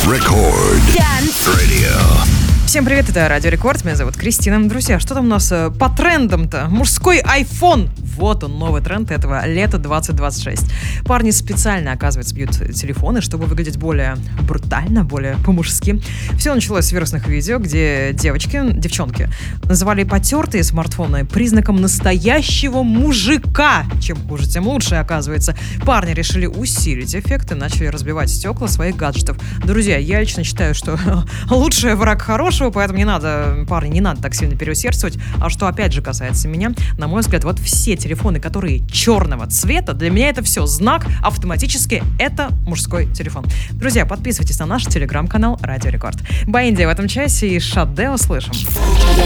Record Radio. Всем привет, это Радио Рекорд, меня зовут Кристина. Друзья, что там у нас по трендам-то? Мужской iPhone. Вот он, новый тренд этого лета 2026. Парни специально, оказывается, бьют телефоны, чтобы выглядеть более брутально, более по-мужски. Все началось с вирусных видео, где девчонки называли потертые смартфоны признаком настоящего мужика. Чем хуже, тем лучше, оказывается. Парни решили усилить эффект и начали разбивать стекла своих гаджетов. Друзья, я лично считаю, что лучший враг хорошего, поэтому не надо, парни, не надо так сильно переусердствовать. А что опять же касается меня, на мой взгляд, вот все телефоны, которые черного цвета, для меня это все знак, автоматически это мужской телефон. Друзья, подписывайтесь на наш телеграм-канал Радио Рекорд. Баинди в этом часе и Шаде услышим.